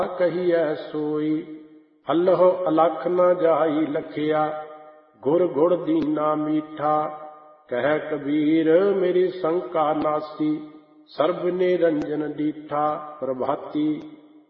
कहिए सोई। अल्लाह अलख न जाई लखिया, गुर गुड़ दीना मीठा। कह कबीर मेरी शंका नासी, सर्ब निरंजन डीठा। प्रभाती।